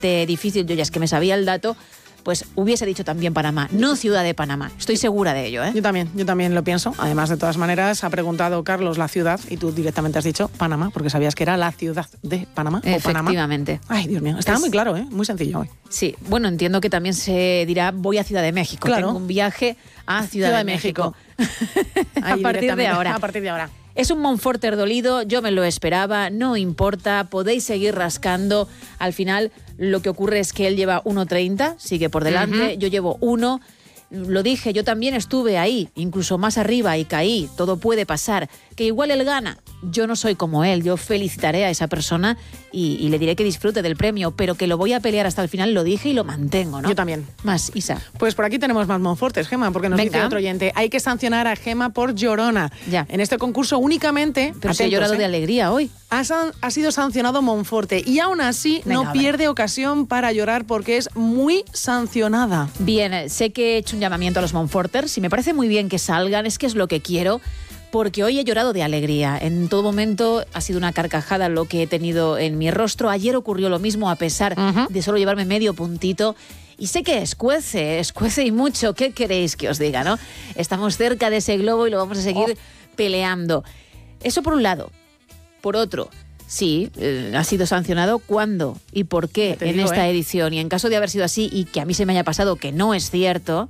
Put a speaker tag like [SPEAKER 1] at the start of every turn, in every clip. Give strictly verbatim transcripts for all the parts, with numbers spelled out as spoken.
[SPEAKER 1] bastante difícil, yo ya es que me sabía el dato, pues hubiese dicho también Panamá, no Ciudad de Panamá. Estoy segura de ello, ¿eh?
[SPEAKER 2] Yo también, yo también lo pienso. Además, de todas maneras, ha preguntado Carlos la ciudad y tú directamente has dicho Panamá, porque sabías que era la ciudad de Panamá o Panamá.
[SPEAKER 1] Efectivamente.
[SPEAKER 2] Ay, Dios mío, estaba
[SPEAKER 1] es...
[SPEAKER 2] muy claro, ¿eh? Muy sencillo hoy.
[SPEAKER 1] Sí, bueno, entiendo que también se dirá voy a Ciudad de México.
[SPEAKER 2] Claro.
[SPEAKER 1] Tengo un viaje a Ciudad,
[SPEAKER 2] Ciudad
[SPEAKER 1] de,
[SPEAKER 2] de
[SPEAKER 1] México.
[SPEAKER 2] México.
[SPEAKER 1] a partir de ahora.
[SPEAKER 2] A partir de ahora.
[SPEAKER 1] Es un Monforter dolido, yo me lo esperaba, no importa, podéis seguir rascando. Al final, lo que ocurre es que él lleva uno treinta, sigue por delante, uh-huh. Yo llevo uno. Lo dije, yo también estuve ahí, incluso más arriba y caí, todo puede pasar. Que igual él gana, yo no soy como él, yo felicitaré a esa persona y, y le diré que disfrute del premio, pero que lo voy a pelear hasta el final, lo dije y lo mantengo, ¿no?
[SPEAKER 2] Yo también.
[SPEAKER 1] Más, Isa.
[SPEAKER 2] Pues por aquí tenemos más Monfortes, Gema, porque nos
[SPEAKER 1] Venga.
[SPEAKER 2] dice otro oyente, hay que sancionar a Gema por llorona.
[SPEAKER 1] Ya.
[SPEAKER 2] En este concurso únicamente...
[SPEAKER 1] Pero se ha llorado
[SPEAKER 2] ¿eh?
[SPEAKER 1] de alegría hoy.
[SPEAKER 2] Ha, san- ha sido sancionado Monforte y aún así
[SPEAKER 1] Venga,
[SPEAKER 2] no
[SPEAKER 1] vale.
[SPEAKER 2] pierde ocasión para llorar porque es muy sancionada.
[SPEAKER 1] Bien, sé que he hecho un llamamiento a los Monforters y me parece muy bien que salgan, es que es lo que quiero, porque hoy he llorado de alegría. En todo momento ha sido una carcajada lo que he tenido en mi rostro. Ayer ocurrió lo mismo a pesar uh-huh. de solo llevarme medio puntito. Y sé que escuece, escuece y mucho. ¿Qué queréis que os diga, no? Estamos cerca de ese globo y lo vamos a seguir oh. peleando. Eso por un lado. Por otro, sí, eh, ha sido sancionado. ¿Cuándo y por qué en
[SPEAKER 2] digo,
[SPEAKER 1] esta
[SPEAKER 2] ¿eh?
[SPEAKER 1] edición? Y en caso de haber sido así y que a mí se me haya pasado que no es cierto,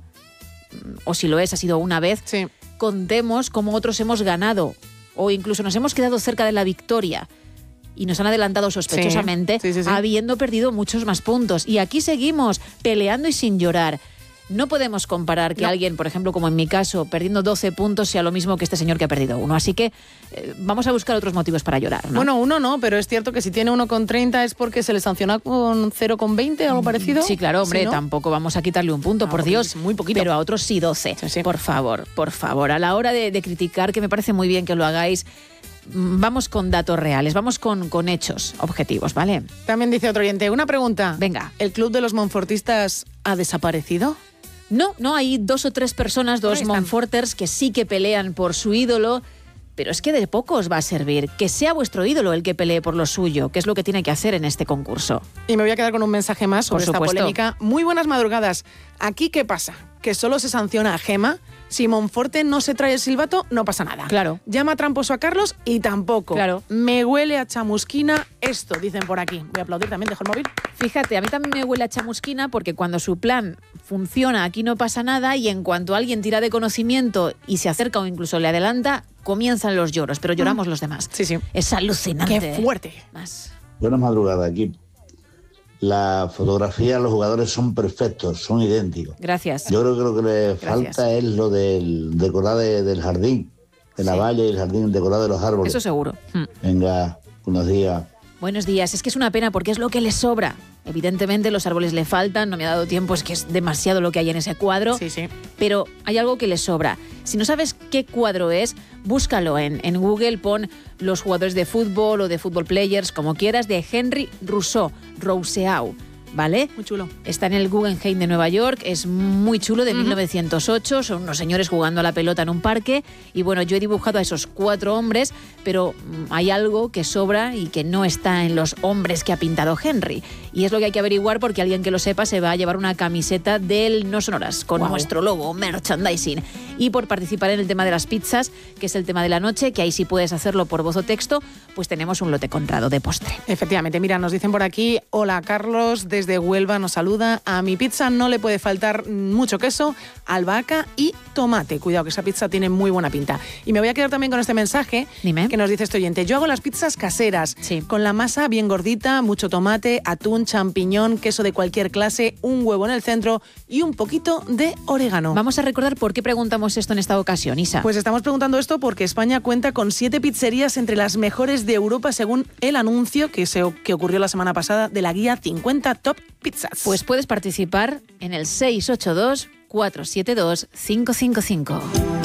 [SPEAKER 1] o si lo es, ha sido una vez,
[SPEAKER 2] sí.
[SPEAKER 1] contemos cómo otros hemos ganado o incluso nos hemos quedado cerca de la victoria y nos han adelantado sospechosamente,
[SPEAKER 2] sí, sí, sí, sí.
[SPEAKER 1] habiendo perdido muchos más puntos. Y aquí seguimos peleando y sin llorar. No podemos comparar que
[SPEAKER 2] no.
[SPEAKER 1] alguien, por ejemplo, como en mi caso, perdiendo doce puntos, sea lo mismo que este señor que ha perdido uno. Así que eh, vamos a buscar otros motivos para llorar, ¿no?
[SPEAKER 2] Bueno, uno no, pero es cierto que si tiene uno con treinta es porque se le sanciona con cero con veinte, algo parecido.
[SPEAKER 1] Sí, claro, hombre,
[SPEAKER 2] ¿Sí, no?
[SPEAKER 1] tampoco vamos a quitarle un punto,
[SPEAKER 2] Ah,
[SPEAKER 1] por Dios.
[SPEAKER 2] Muy poquito.
[SPEAKER 1] Pero a otros sí doce.
[SPEAKER 2] Sí, sí.
[SPEAKER 1] Por favor, por favor. A la hora de, de criticar, que me parece muy bien que lo hagáis, vamos con datos reales, vamos con, con hechos objetivos, ¿vale?
[SPEAKER 2] También dice otro oyente, una pregunta.
[SPEAKER 1] Venga.
[SPEAKER 2] ¿El club de los Monfortistas ha desaparecido?
[SPEAKER 1] No, no, hay dos o tres personas, dos
[SPEAKER 2] Ahí están.
[SPEAKER 1] Monforters, que sí que pelean por su ídolo, pero es que de poco os va a servir. Que sea vuestro ídolo el que pelee por lo suyo, que es lo que tiene que hacer en este concurso.
[SPEAKER 2] Y me voy a quedar con un mensaje más sobre
[SPEAKER 1] Por
[SPEAKER 2] esta
[SPEAKER 1] supuesto.
[SPEAKER 2] polémica. Muy buenas madrugadas. ¿Aquí qué pasa? ¿Que solo se sanciona a Gema? Si Monforte no se trae el silbato, no pasa nada.
[SPEAKER 1] Claro.
[SPEAKER 2] Llama tramposo a Carlos y tampoco.
[SPEAKER 1] Claro.
[SPEAKER 2] Me huele a chamusquina esto, dicen por aquí. Voy a aplaudir también, dejo el móvil.
[SPEAKER 1] Fíjate, a mí también me huele a chamusquina porque cuando su plan funciona aquí no pasa nada y en cuanto alguien tira de conocimiento y se acerca o incluso le adelanta, comienzan los lloros, pero lloramos mm. los demás.
[SPEAKER 2] Sí, sí.
[SPEAKER 1] Es alucinante.
[SPEAKER 2] Qué fuerte.
[SPEAKER 1] Más.
[SPEAKER 3] Buenas madrugadas, equipo. La fotografía, los jugadores son perfectos, son idénticos.
[SPEAKER 1] Gracias.
[SPEAKER 3] Yo creo que lo que le
[SPEAKER 1] Gracias.
[SPEAKER 3] falta es lo del decorado de, del jardín, de la
[SPEAKER 1] Sí.
[SPEAKER 3] valla y el jardín decorado de los árboles.
[SPEAKER 1] Eso seguro. Hmm.
[SPEAKER 3] Venga, buenos días.
[SPEAKER 1] Buenos días. Es que es una pena porque es lo que le sobra. Evidentemente los árboles le faltan, no me ha dado tiempo, es que es demasiado lo que hay en ese cuadro.
[SPEAKER 2] Sí, sí.
[SPEAKER 1] Pero hay algo que le sobra. Si no sabes qué cuadro es, búscalo en, en Google, pon los jugadores de fútbol o de fútbol players, como quieras, de Henry Rousseau, Rousseau, ¿vale?
[SPEAKER 2] Muy chulo.
[SPEAKER 1] Está en el Guggenheim de Nueva York, es muy chulo, de uh-huh. mil novecientos ocho, son unos señores jugando a la pelota en un parque y bueno, yo he dibujado a esos cuatro hombres, pero hay algo que sobra y que no está en los hombres que ha pintado Henry y es lo que hay que averiguar porque alguien que lo sepa se va a llevar una camiseta del No Sonoras con wow. nuestro logo, merchandising. Y por participar en el tema de las pizzas, que es el tema de la noche, que ahí sí puedes hacerlo por voz o texto, pues tenemos un lote comprado de postre.
[SPEAKER 2] Efectivamente, mira, nos dicen por aquí, hola Carlos, desde Huelva nos saluda, a mi pizza no le puede faltar mucho queso, albahaca y tomate. Cuidado que esa pizza tiene muy buena pinta. Y me voy a quedar también con este mensaje
[SPEAKER 1] Dime.
[SPEAKER 2] que nos dice este oyente, yo hago las pizzas caseras,
[SPEAKER 1] sí.
[SPEAKER 2] con la masa bien gordita, mucho tomate, atún, champiñón, queso de cualquier clase, un huevo en el centro y un poquito de orégano.
[SPEAKER 1] Vamos a recordar por qué preguntamos esto en esta ocasión, Isa.
[SPEAKER 2] Pues estamos preguntando esto porque España cuenta con siete pizzerías entre las mejores de Europa según el anuncio que, se, que ocurrió la semana pasada de la guía cincuenta Top Pizzas.
[SPEAKER 1] Pues puedes participar en el seis ocho dos, cuatro siete dos, cinco cinco cinco.